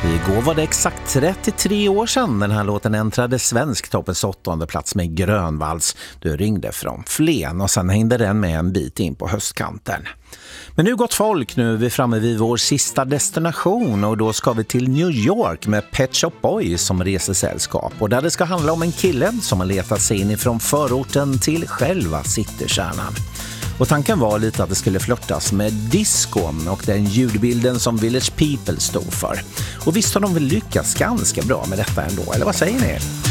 Igår var det exakt 33 år sedan den här låten äntrade Svensktoppens 8:e plats med Grönvalls. Du ringde från Flen och sen hängde den med en bit in på höstkanten. Men nu gott folk, nu är vi framme vid vår sista destination och då ska vi till New York med Pet Shop Boys som resesällskap och där det ska handla om en kille som har letat sig in ifrån förorten till själva citykärnan. Och tanken var lite att det skulle flörtas med disco och den ljudbilden som Village People stod för. Och visst har de väl lyckats ganska bra med detta ändå, eller vad säger ni?